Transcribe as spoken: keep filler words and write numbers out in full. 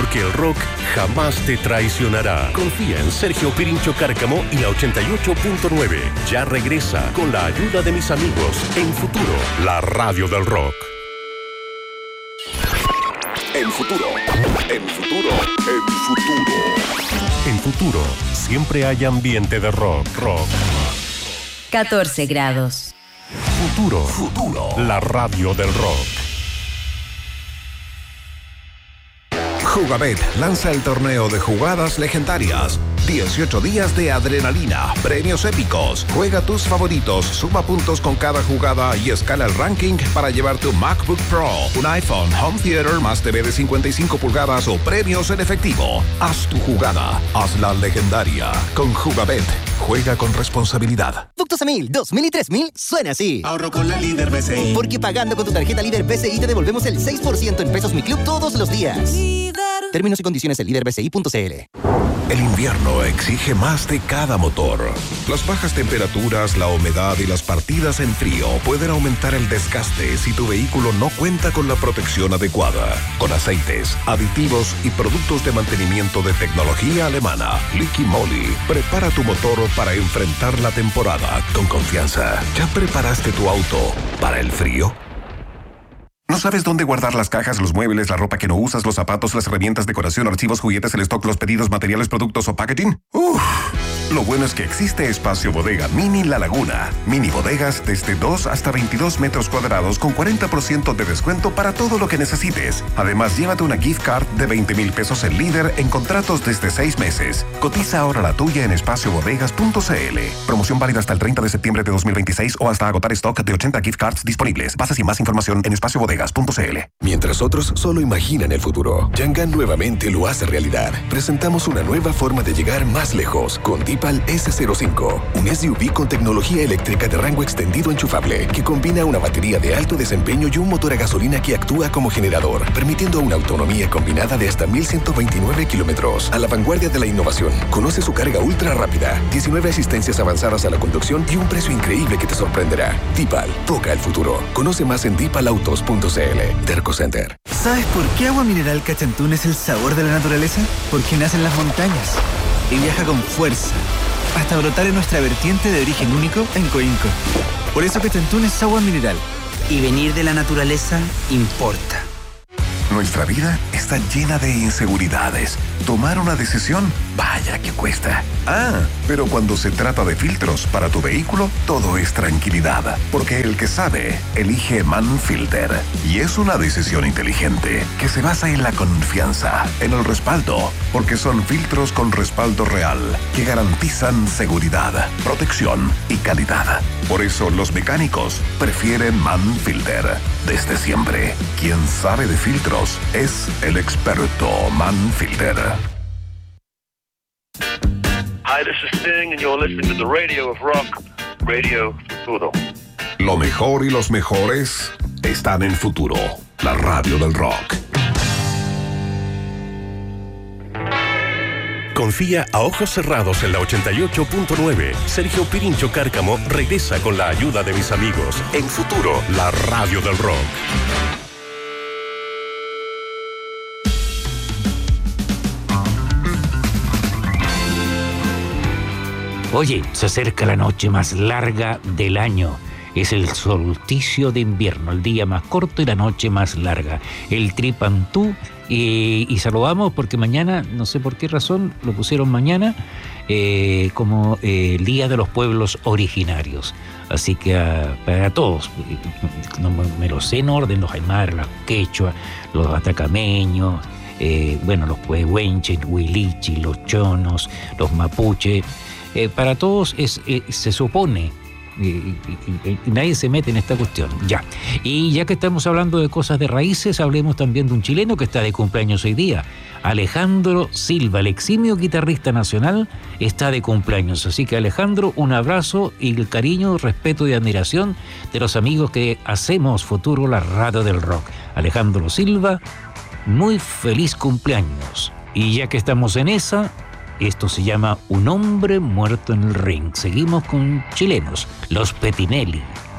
porque el rock jamás te traicionará. Confía en Sergio Pirincho Cárcamo y la ochenta y ocho punto nueve. Ya regresa con la ayuda de mis amigos en Futuro, la radio del rock. En Futuro, en Futuro, en Futuro. En Futuro, siempre hay ambiente de rock, rock. catorce grados. Futuro, Futuro, la radio del rock. Jugabet lanza el torneo de jugadas legendarias. dieciocho días de adrenalina, premios épicos. Juega tus favoritos, suma puntos con cada jugada y escala el ranking para llevar tu MacBook Pro, un iPhone, home theater más T V de cincuenta y cinco pulgadas o premios en efectivo. Haz tu jugada, hazla legendaria. Con Jugabet, juega con responsabilidad. Ductos a mil, dos mil y tres mil suena así. Ahorro con la Líder B C I. Porque pagando con tu tarjeta Líder B C I te devolvemos el seis por ciento en Pesos Mi Club todos los días. Líder. Términos y condiciones en líder b c i punto c l. El invierno exige más de cada motor. Las bajas temperaturas, la humedad y las partidas en frío pueden aumentar el desgaste si tu vehículo no cuenta con la protección adecuada. Con aceites, aditivos y productos de mantenimiento de tecnología alemana, Liqui Moly, prepara tu motor para enfrentar la temporada con confianza. ¿Ya preparaste tu auto para el frío? ¿No sabes dónde guardar las cajas, los muebles, la ropa que no usas, los zapatos, las herramientas, decoración, archivos, juguetes, el stock, los pedidos, materiales, productos o packaging? ¡Uf! Lo bueno es que existe Espacio Bodega Mini La Laguna. Mini bodegas desde dos hasta veintidós metros cuadrados con cuarenta por ciento de descuento para todo lo que necesites. Además, llévate una gift card de veinte mil pesos en Líder en contratos desde seis meses. Cotiza ahora la tuya en espacio bodegas punto c l. Promoción válida hasta el treinta de septiembre de dos mil veintiséis o hasta agotar stock de ochenta gift cards disponibles. Bases y más información en espacio bodegas punto c l. Mientras otros solo imaginan el futuro, Yangan nuevamente lo hace realidad. Presentamos una nueva forma de llegar más lejos con Deepal ese cero cinco, un S U V con tecnología eléctrica de rango extendido enchufable que combina una batería de alto desempeño y un motor a gasolina que actúa como generador, permitiendo una autonomía combinada de hasta mil ciento veintinueve kilómetros. A la vanguardia de la innovación. Conoce su carga ultra rápida, diecinueve asistencias avanzadas a la conducción y un precio increíble que te sorprenderá. Deepal, toca el futuro. Conoce más en deepal autos punto c l. Terco Center. ¿Sabes por qué Agua Mineral Cachantún es el sabor de la naturaleza? Porque nace en las montañas y viaja con fuerza hasta brotar en nuestra vertiente de origen único en Coinco. Por eso Cachantún es agua mineral. Y venir de la naturaleza importa. Nuestra vida está llena de inseguridades. Tomar una decisión, vaya que cuesta. Ah, pero cuando se trata de filtros para tu vehículo, todo es tranquilidad. Porque el que sabe, elige Manfilter. Y es una decisión inteligente que se basa en la confianza, en el respaldo. Porque son filtros con respaldo real que garantizan seguridad, protección y calidad. Por eso los mecánicos prefieren Manfilter. Desde siempre, quien sabe de filtros es el experto Manfilter. Hi, this is Sting, and you're listening to the radio of rock, Radio Futuro. Lo mejor y los mejores están en Futuro, la radio del rock. Confía a ojos cerrados en la ochenta y ocho punto nueve. Sergio Pirincho Cárcamo regresa con la ayuda de mis amigos en Futuro, la radio del rock. Oye, se acerca la noche más larga del año. Es el solsticio de invierno, el día más corto y la noche más larga. El Tripantú. Y, y saludamos porque mañana, no sé por qué razón, lo pusieron mañana eh, como eh, el Día de los Pueblos Originarios. Así que a, para todos, no me lo sé en orden, los aymaras, los quechua, los atacameños, eh, bueno, los puehuenches, huilichi, los chonos, los mapuches, eh, para todos es, eh, se supone. Y, y, y, y nadie se mete en esta cuestión, ya. Y ya que estamos hablando de cosas de raíces, hablemos también de un chileno que está de cumpleaños hoy día. Alejandro Silva, el eximio guitarrista nacional, está de cumpleaños. Así que Alejandro, un abrazo y el cariño, respeto y admiración de los amigos que hacemos Futuro, la radio del rock. Alejandro Silva, muy feliz cumpleaños. Y ya que estamos en esa, esto se llama Un hombre muerto en el ring. Seguimos con chilenos, los Petinelli.